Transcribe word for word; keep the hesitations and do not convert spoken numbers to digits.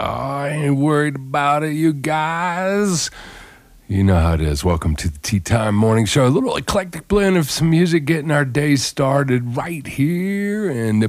I ain't worried about it, you guys. You know how it is. Welcome to the Tea Time Morning Show. A little eclectic blend of some music getting our day started right here in the